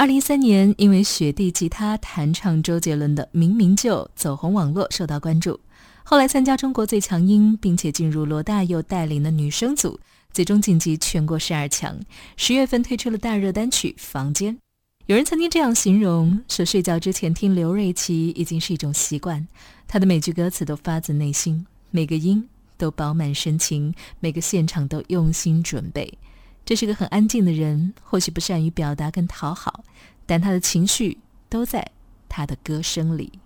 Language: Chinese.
2013年，因为雪地吉他弹唱周杰伦的《明明就》走红网络，受到关注。后来参加中国最强音，并且进入罗大佑带领的女生组，最终晋级全国12强。10月份推出了大热单曲《房间》。有人曾经这样形容，说睡觉之前听刘瑞琦已经是一种习惯，他的每句歌词都发自内心，每个音都饱满深情，每个现场都用心准备。这是个很安静的人，或许不善于表达跟讨好，但他的情绪都在他的歌声里。